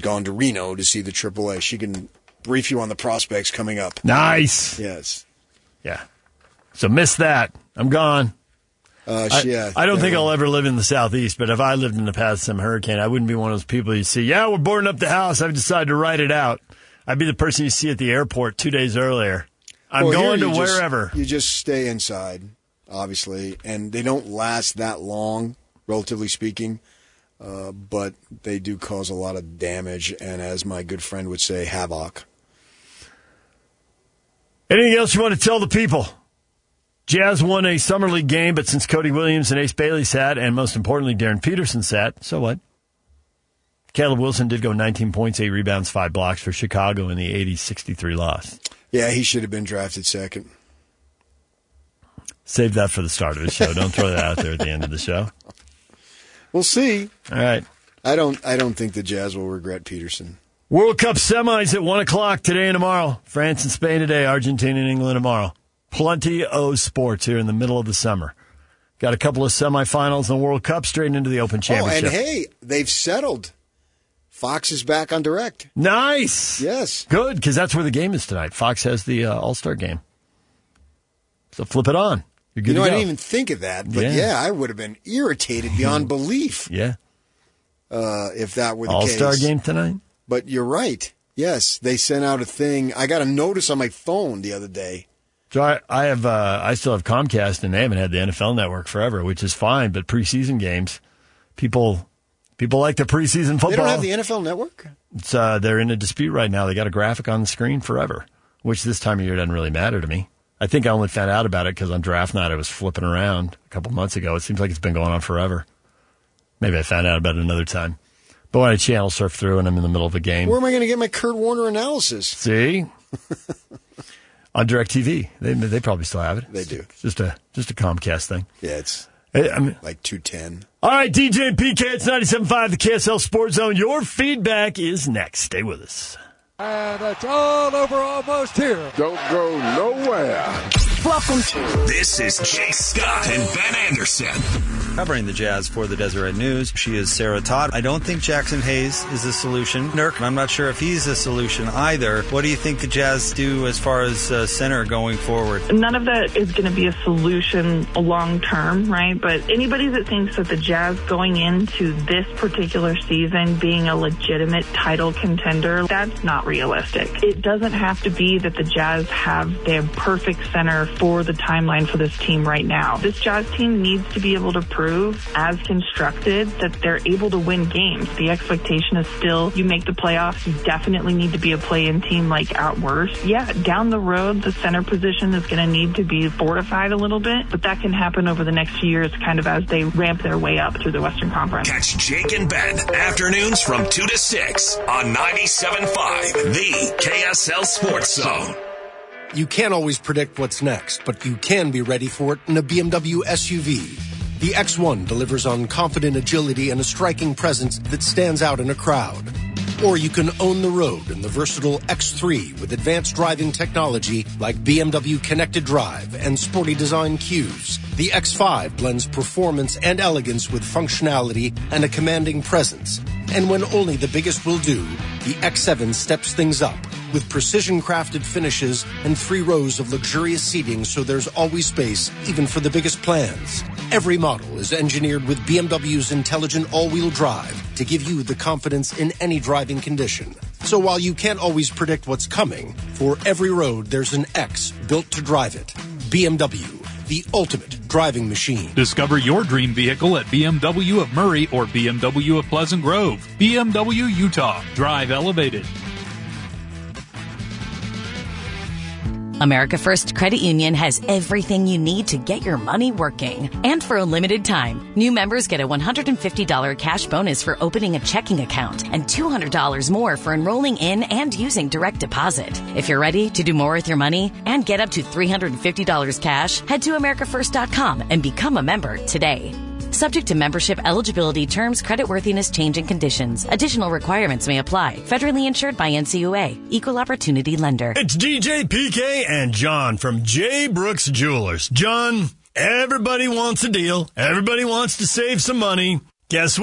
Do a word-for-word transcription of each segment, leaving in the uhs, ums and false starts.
gone to Reno to see the triple A. She can brief you on the prospects coming up. Nice. Yes. Yeah. So miss that. I'm gone. Uh, I, yeah, I don't yeah. think I'll ever live in the Southeast, but if I lived in the path of some hurricane, I wouldn't be one of those people you see, yeah, we're boarding up the house. I've decided to ride it out. I'd be the person you see at the airport two days earlier. I'm well, going to you wherever. Just, you just stay inside, obviously, and they don't last that long, relatively speaking, uh, but they do cause a lot of damage, and as my good friend would say, havoc. Anything else you want to tell the people? Jazz won a Summer League game, but since Cody Williams and Ace Bailey sat, and most importantly, Darren Peterson sat, so what? Caleb Wilson did go nineteen points, eight rebounds, five blocks for Chicago in the eighty sixty-three loss. Yeah, he should have been drafted second. Save that for the start of the show. Don't throw that out there at the end of the show. We'll see. All right. I don't I don't think the Jazz will regret Peterson. World Cup semis at one o'clock today and tomorrow. France and Spain today, Argentina and England tomorrow. Plenty of sports here in the middle of the summer. Got a couple of semifinals in the World Cup straight into the Open Championship. Oh, and hey, they've settled. Fox is back on direct. Nice. Yes. Good, because that's where the game is tonight. Fox has the uh, All-Star game. So flip it on. You're good you know, to I go. didn't even think of that, but Yeah. yeah, I would have been irritated beyond belief Yeah. uh, if that were the All-Star case. game tonight? But you're right. Yes, they sent out a thing. I got a notice on my phone the other day. So I, I have, uh, I still have Comcast, and they haven't had the N F L Network forever, which is fine. But preseason games, people, people like the preseason football. They don't have the N F L Network? It's, uh, they're in a dispute right now. They got a graphic on the screen forever, which this time of year doesn't really matter to me. I think I only found out about it because on draft night I was flipping around a couple months ago. It seems like it's been going on forever. Maybe I found out about it another time. But when I channel surf through and I'm in the middle of a game. Where am I going to get my Kurt Warner analysis? See? On DirecTV. They they probably still have it. They do. It's just a just a Comcast thing. Yeah, it's I mean, like two ten. All right, D J and P K, it's ninety-seven point five, the K S L Sports Zone. Your feedback is next. Stay with us. And it's all over almost here. Don't go nowhere. Welcome to. This is Jay Scott and Ben Anderson. Covering the Jazz for the Deseret News, she is Sarah Todd. I don't think Jackson Hayes is the solution. Nurk, I'm not sure if he's the solution either. What do you think the Jazz do as far as uh, center going forward? None of that is going to be a solution long term, right? But anybody that thinks that the Jazz going into this particular season being a legitimate title contender, that's not realistic. It doesn't have to be that the Jazz have their perfect center for the timeline for this team right now. This Jazz team needs to be able to prove, as constructed, that they're able to win games. The expectation is still, you make the playoffs, you definitely need to be a play-in team like at worst. Yeah, down the road, the center position is going to need to be fortified a little bit, but that can happen over the next few years kind of as they ramp their way up through the Western Conference. Catch Jake and Ben, afternoons from two to six on ninety-seven point five, the K S L Sports Zone. You can't always predict what's next, but you can be ready for it in a B M W S U V. The X one delivers on confident agility and a striking presence that stands out in a crowd. Or you can own the road in the versatile X three with advanced driving technology like B M W Connected Drive and sporty design cues. The X five blends performance and elegance with functionality and a commanding presence. And when only the biggest will do, the X seven steps things up with precision-crafted finishes and three rows of luxurious seating so there's always space, even for the biggest plans. Every model is engineered with B M W's intelligent all-wheel drive to give you the confidence in any driving condition. So while you can't always predict what's coming, for every road there's an X built to drive it. B M W, the ultimate driving machine. Discover your dream vehicle at B M W of Murray or B M W of Pleasant Grove. B M W Utah. Drive elevated. America First Credit Union has everything you need to get your money working. And for a limited time, new members get a one hundred fifty dollars cash bonus for opening a checking account and two hundred dollars more for enrolling in and using direct deposit. If you're ready to do more with your money and get up to three hundred fifty dollars cash, head to america first dot com and become a member today. Subject to membership eligibility terms, creditworthiness, change and conditions. Additional requirements may apply. Federally insured by N C U A. Equal Opportunity Lender. It's D J, P K, and John from J. Brooks Jewelers. John, everybody wants a deal. Everybody wants to save some money. Guess what?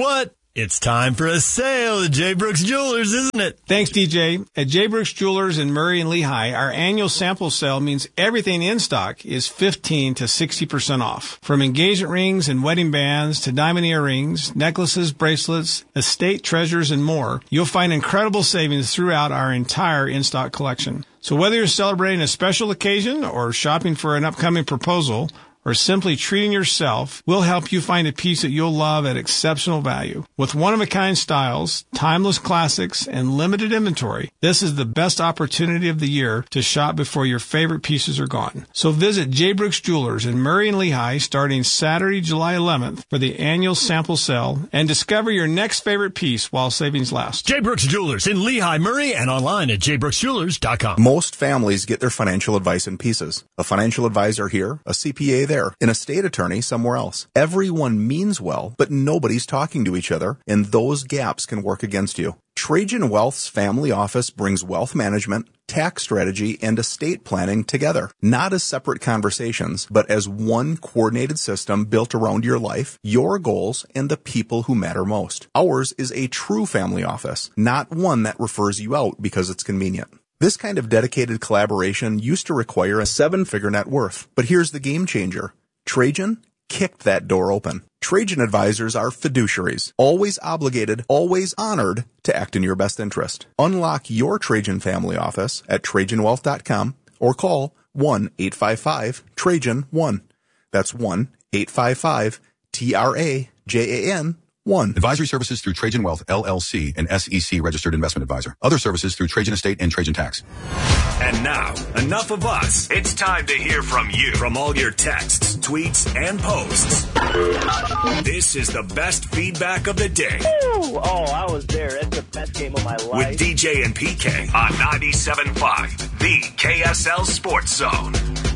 It's time for a sale at J. Brooks Jewelers, isn't it? Thanks, D J. At J. Brooks Jewelers in Murray and Lehigh, our annual sample sale means everything in stock is fifteen to sixty percent off. From engagement rings and wedding bands to diamond earrings, necklaces, bracelets, estate treasures, and more, you'll find incredible savings throughout our entire in-stock collection. So whether you're celebrating a special occasion or shopping for an upcoming proposal, or simply treating yourself, we'll help you find a piece that you'll love at exceptional value. With one-of-a-kind styles, timeless classics, and limited inventory, this is the best opportunity of the year to shop before your favorite pieces are gone. So visit J. Brooks Jewelers in Murray and Lehigh starting Saturday, July eleventh for the annual sample sale and discover your next favorite piece while savings last. J. Brooks Jewelers in Lehigh, Murray, and online at j brooks jewelers dot com. Most families get their financial advice in pieces. A financial advisor here, a C P A there, an estate attorney somewhere else. Everyone means well, but nobody's talking to each other, and those gaps can work against you. Trajan Wealth's family office brings wealth management, tax strategy, and estate planning together, not as separate conversations, but as one coordinated system built around your life, your goals, and the people who matter most. Ours is a true family office, not one that refers you out because it's convenient. This kind of dedicated collaboration used to require a seven-figure net worth, but here's the game changer. Trajan kicked that door open. Trajan advisors are fiduciaries, always obligated, always honored to act in your best interest. Unlock your Trajan family office at trajan wealth dot com or call one eight five five Trajan one. That's one eight five five T R A J A N one. Advisory services through Trajan Wealth, L L C, an S E C registered investment advisor. Other services through Trajan Estate and Trajan Tax. And now, enough of us. It's time to hear from you. From all your texts, tweets, and posts. This is the best feedback of the day. Ooh, oh, I was there. It's the best game of my life. With D J and P K on ninety-seven point five, the K S L Sports Zone.